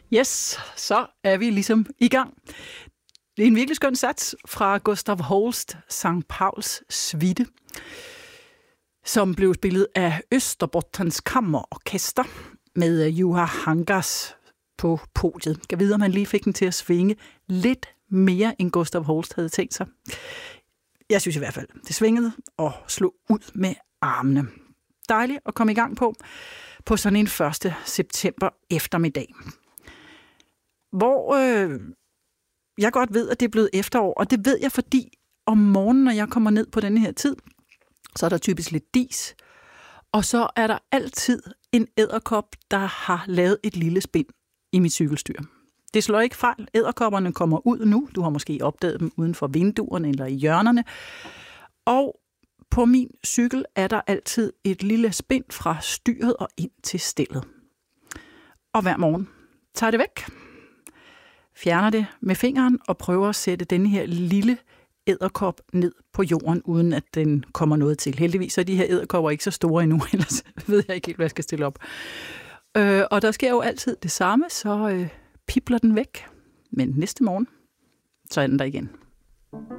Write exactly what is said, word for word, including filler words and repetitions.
Yes, så er vi ligesom i gang. Det er en virkelig skøn sats fra Gustav Holst, Sankt Pauls suite, som blev spillet af Österbottens Kammerorkester med Juha Hangas på podiet. Jeg ved, om han lige fik den til at svinge lidt mere, end Gustav Holst havde tænkt sig. Jeg synes i hvert fald, det svingede og slog ud med armene. Dejligt at komme i gang på, på sådan en første september eftermiddag. Hvor øh, jeg godt ved, at det er blevet efterår, og det ved jeg, fordi om morgenen, når jeg kommer ned på denne her tid, så er der typisk lidt dis, og så er der altid en edderkop, der har lavet et lille spind i mit cykelstyr. Det slår ikke fejl. Edderkopperne kommer ud nu. Du har måske opdaget dem uden for vinduerne eller i hjørnerne. Og på min cykel er der altid et lille spind fra styret og ind til stellet. Og hver morgen tager det væk, fjerner det med fingeren og prøver at sætte denne her lille edderkop ned på jorden, uden at den kommer noget til. Heldigvis er de her edderkopper ikke så store endnu, ellers ved jeg ikke helt, hvad jeg skal stille op. Øh, og der sker jo altid det samme, så øh, pibler den væk. Men næste morgen, så er den der igen.